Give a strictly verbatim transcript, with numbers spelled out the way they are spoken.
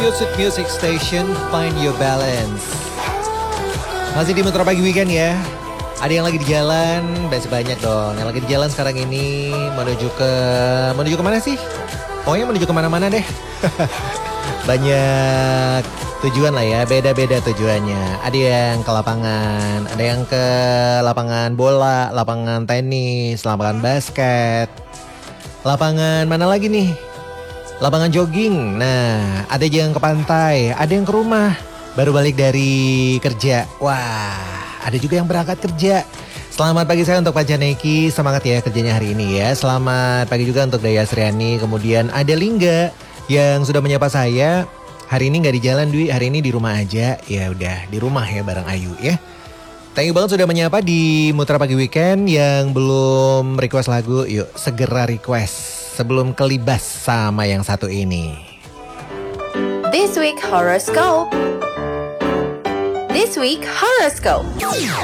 Feel Good Music Station, Find Your Balance. Masih di Mitra Pagi Weekend ya. Ada yang lagi di jalan, biasa banyak dong. Yang lagi di jalan sekarang ini menuju ke menuju ke mana sih? Pokoknya menuju kemana-mana deh. Banyak tujuan lah ya, beda-beda tujuannya. Ada yang ke lapangan, ada yang ke lapangan bola, lapangan tenis, lapangan basket, lapangan mana lagi nih? Lapangan jogging. Nah, ada yang ke pantai, ada yang ke rumah, baru balik dari kerja. Wah, ada juga yang berangkat kerja. Selamat pagi saya untuk Pak Janeki, semangat ya kerjanya hari ini ya. Selamat pagi juga untuk Daya Sriani. Kemudian ada Lingga yang sudah menyapa saya. Hari ini nggak di jalan Dwi, hari ini di rumah aja. Ya udah di rumah ya bareng Ayu ya. Thank you banget sudah menyapa di Mutra Pagi Weekend. Yang belum request lagu, yuk segera request sebelum kelibas sama yang satu ini. This week horoscope. This week horoscope.